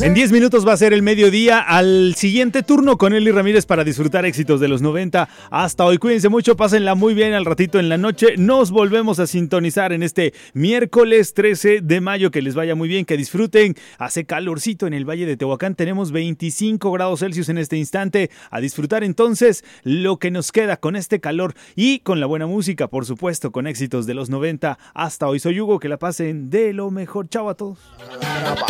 En 10 minutos va a ser el mediodía. Al siguiente turno con Eli Ramírez para disfrutar éxitos de los 90. Hasta hoy, cuídense mucho, pásenla muy bien. Al ratito en la noche nos volvemos a sintonizar en este miércoles 13 de mayo. Que les vaya muy bien, que disfruten. Hace calorcito en el Valle de Tehuacán, tenemos 25 grados Celsius en este instante. A disfrutar entonces lo que nos queda con este calor y con la buena música, por supuesto, con éxitos de los 90. Hasta hoy, soy Hugo, que la pasen de lo mejor. Chao a todos.